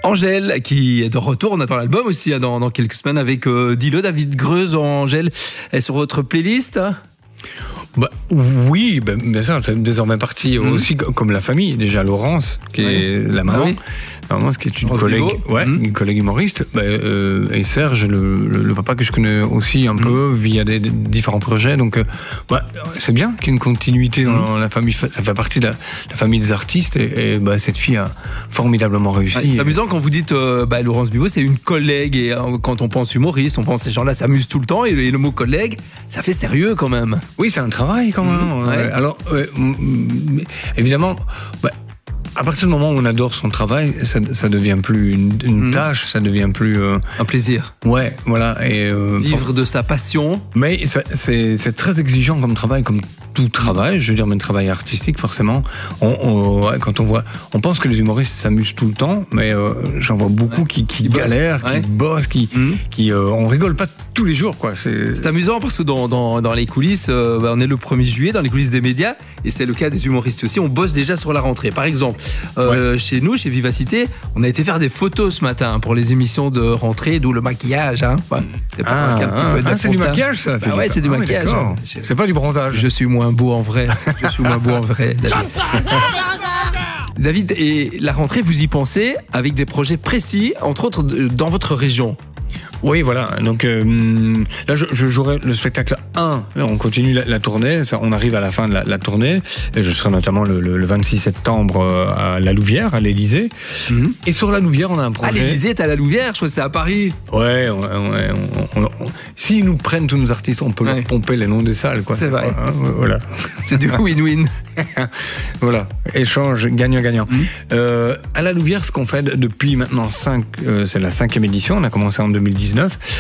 Angèle, qui est de retour, on attend l'album aussi dans quelques semaines avec Dis-le, David Greuze. Angèle est sur votre playlist? Oui, bien sûr, elle fait désormais partie aussi, comme la famille, déjà Laurence, qui est la maman. Laurence, qui est une collègue, une collègue humoriste, et Serge, le papa que je connais aussi un peu via des différents projets. Donc, c'est bien qu'il y ait une continuité dans la famille. Ça fait partie de la famille des artistes, et cette fille a formidablement réussi. C'est amusant quand vous dites Laurence Bibot, c'est une collègue, et quand on pense humoriste, on pense ces gens-là s'amusent tout le temps, et le mot collègue, ça fait sérieux quand même. Oui, c'est un travail quand même. Alors, évidemment. À partir du moment où on adore son travail, ça devient plus une tâche, ça devient plus un plaisir. Ouais, voilà. Et vivre de sa passion. Mais c'est très exigeant comme travail, comme tout travail. Je veux dire, même travail artistique, forcément. Quand on pense que les humoristes s'amusent tout le temps, mais j'en vois beaucoup qui galèrent, qui bossent, on rigole pas tous les jours, quoi. C'est amusant parce que dans les coulisses, on est le 1er juillet, dans les coulisses des médias, et c'est le cas des humoristes aussi. On bosse déjà sur la rentrée. Par exemple, chez nous, chez Vivacité, on a été faire des photos ce matin pour les émissions de rentrée, d'où le maquillage. C'est du maquillage, ça. C'est du maquillage. C'est pas du bronzage. Je suis moins beau en vrai. David, et la rentrée, vous y pensez avec des projets précis, entre autres dans votre région? Oui, voilà. Donc là, je jouerai le spectacle 1. Là, on continue la tournée. On arrive à la fin de la tournée. Et je serai notamment le 26 septembre à la Louvière, à l'Élysée. Et sur la Louvière, on a un projet. Ah, l'Élysée est à la Louvière? Je crois que c'était à Paris. Ouais. S'ils nous prennent tous nos artistes, on peut leur pomper les noms des salles, quoi. C'est vrai. Voilà. C'est du win-win. Voilà. Échange gagnant-gagnant. À la Louvière, ce qu'on fait depuis maintenant c'est la 5e édition. On a commencé en 2019.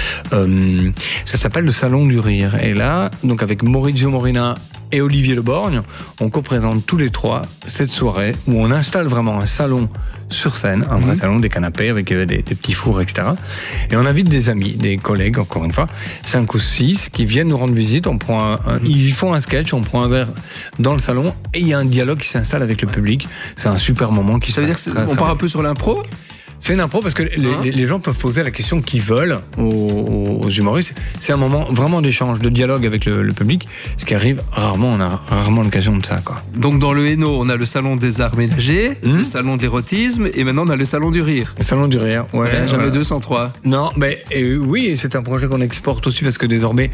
Ça s'appelle le Salon du Rire. Et là, donc avec Maurizio Morina et Olivier Leborgne, on co-présente tous les trois cette soirée où on installe vraiment un salon sur scène, un vrai salon, des canapés avec des petits fours, etc. Et on invite des amis, des collègues, encore une fois, 5 ou 6, qui viennent nous rendre visite. Ils font un sketch, on prend un verre dans le salon et il y a un dialogue qui s'installe avec le public. C'est un super moment qui se passe. Ça veut dire qu'on part un peu sur l'impro? C'est une impro parce que les gens peuvent poser la question qu'ils veulent aux humoristes. C'est un moment vraiment d'échange, de dialogue avec le public, ce qui arrive rarement. On a rarement l'occasion de ça, quoi. Donc dans le Hainaut, on a le salon des arts ménagers, le salon de l'érotisme, et maintenant on a le salon du rire. Le salon du rire, jamais 203. Non, mais oui, c'est un projet qu'on exporte aussi parce que désormais,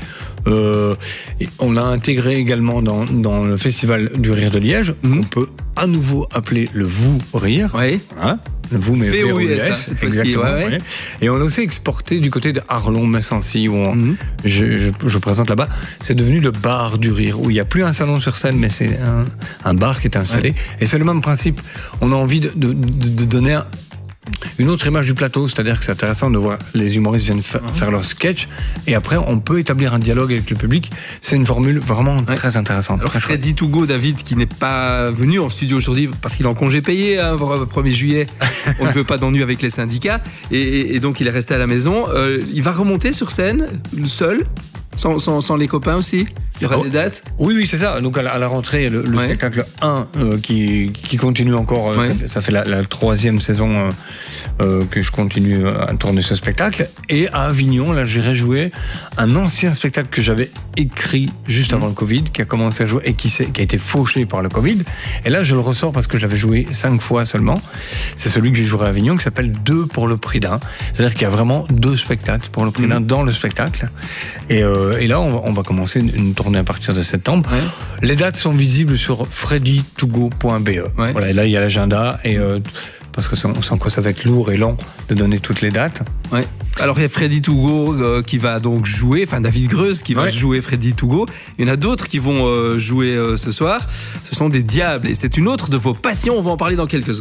on l'a intégré également dans le festival du rire de Liège. On peut à nouveau appeler le Vous Rire. Oui. Vous, mais VOUS, exactement. Et on l'a aussi exporté du côté de Arlon-Messancy, où je présente là-bas. C'est devenu le bar du rire, où il n'y a plus un salon sur scène, mais c'est un bar qui est installé. Et c'est le même principe. On a envie de donner une autre image du plateau, c'est-à-dire que c'est intéressant de voir les humoristes viennent faire leur sketch et après on peut établir un dialogue avec le public. C'est une formule vraiment très intéressante. Alors Freddy Tougo, David, qui n'est pas venu en studio aujourd'hui parce qu'il est en congé payé, le 1er juillet, on ne veut pas d'ennui avec les syndicats et donc il est resté à la maison. Il va remonter sur scène seul, sans les copains aussi? Il y aura des dates? Oui, c'est ça. Donc à la rentrée, le spectacle 1 qui continue encore, ça fait la 3e saison que je continue à tourner ce spectacle. Et à Avignon, là, j'irai jouer un ancien spectacle que j'avais écrit juste avant le Covid, qui a commencé à jouer et qui a été fauché par le Covid. Et là, je le ressors parce que j'avais joué 5 fois seulement. C'est celui que j'ai joué à Avignon, qui s'appelle 2 pour le prix d'un. C'est-à-dire qu'il y a vraiment 2 spectacles pour le prix d'un dans le spectacle. Et là, on va commencer une tournée à partir de septembre. Les dates sont visibles sur freddytougo.be. Voilà, et là, il y a l'agenda et parce que sans quoi ça va être lourd et long de donner toutes les dates. Alors il y a Freddy Tougo qui va donc jouer, enfin David Greuze qui va jouer Freddy Tougo. Il y en a d'autres qui vont jouer ce soir. Ce sont des diables et c'est une autre de vos passions. On va en parler dans quelques secondes.